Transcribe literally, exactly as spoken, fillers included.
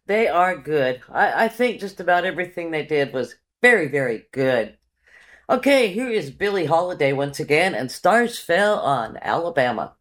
They are good. I, I think just about everything they did was very, very good. Okay, here is Billie Holiday once again, and Stars Fell on Alabama.